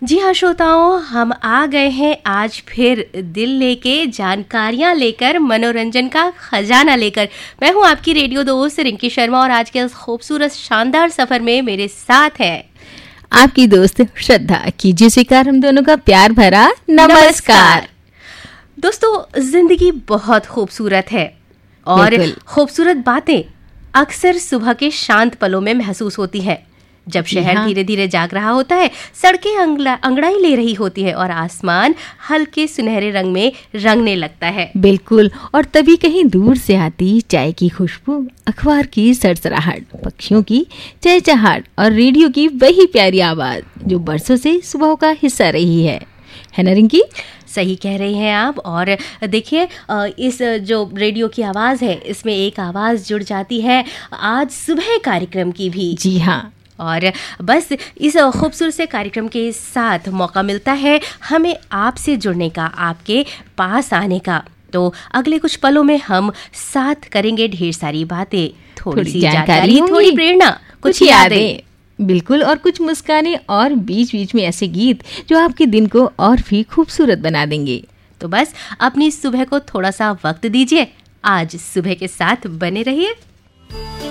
जी हाँ श्रोताओं, हम आ गए हैं आज फिर दिल लेके, जानकारियाँ लेकर, मनोरंजन का खजाना लेकर। मैं हूँ आपकी रेडियो दोस्त रिंकी शर्मा और आज के इस खूबसूरत शानदार सफर में मेरे साथ है आपकी दोस्त श्रद्धा। कीजिए स्वीकार हम दोनों का प्यार भरा नमस्कार। दोस्तों, जिंदगी बहुत खूबसूरत है और खूबसूरत बातें अक्सर सुबह के शांत पलों में महसूस होती हैं। जब शहर धीरे धीरे जाग रहा होता है, सड़कें अंगड़ाई ले रही होती हैं और आसमान हल्के सुनहरे रंग में रंगने लगता है। बिल्कुल, और तभी कहीं दूर से आती चाय की खुशबू, अखबार की सरसराहट, पक्षियों की चहचहाट और रेडियो की वही प्यारी आवाज जो बरसों से सुबह का हिस्सा रही है ना रिंकी? सही कह रही हैं आप। और देखिए, इस जो रेडियो की आवाज़ है, इसमें एक आवाज़ जुड़ जाती है आज सुबह कार्यक्रम की भी। जी हाँ, और बस इस खूबसूरत से कार्यक्रम के साथ मौका मिलता है हमें आपसे जुड़ने का, आपके पास आने का। तो अगले कुछ पलों में हम साथ करेंगे ढेर सारी बातें, थोड़ी सी जानकारी, थोड़ी प्रेरणा, कुछ यादें, बिल्कुल, और कुछ मुस्कानें और बीच बीच में ऐसे गीत जो आपके दिन को और भी खूबसूरत बना देंगे। तो बस अपनी सुबह को थोड़ा सा वक्त दीजिए, आज सुबह के साथ बने रहिए।